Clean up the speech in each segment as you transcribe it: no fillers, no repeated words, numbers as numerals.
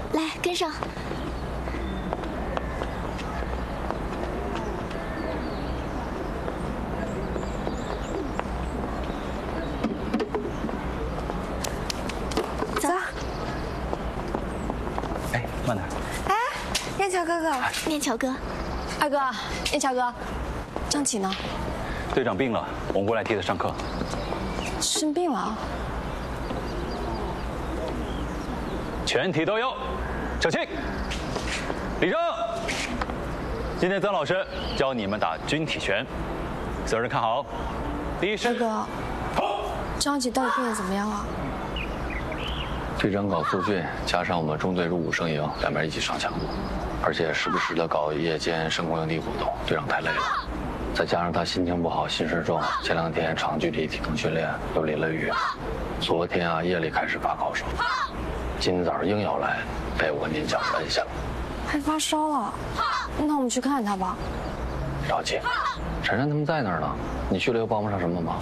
来，跟上。走。 哎，慢点。 哎，燕桥哥哥， 念桥哥， 二哥，燕桥哥，张启呢？ 队长病了，我们过来替他上课。 生病了？ 全体都有，整齐。立正。今天曾老师教你们打军体拳，所有人看好。第一式。 哥哥，张启到底变得怎么样啊？ 队长搞肃训，加上我们中队入伍生营，两边一起上强度，而且时不时的搞夜间升空营地活动，队长太累了。再加上他心情不好，心事重，前2天长距离体能训练又淋了雨，昨天夜里开始发高烧，今天早上硬要来，被我跟您讲了一下。 还发烧了？那我们去看他吧。 着急，珊珊他们在那儿呢，你去了又帮不上什么忙。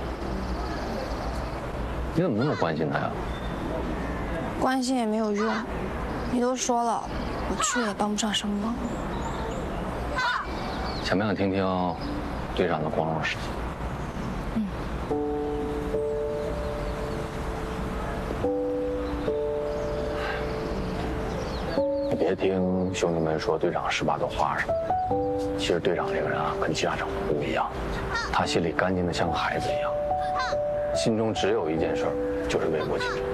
你怎么那么关心他呀？ 关心也没有用，你都说了，我去也帮不上什么忙。 想不想听听队长的光荣事迹？你别听兄弟们说队长10把多话什么的，其实队长这个人跟其他长官不一样，他心里干净的像个孩子一样，心中只有一件事，就是为国尽忠。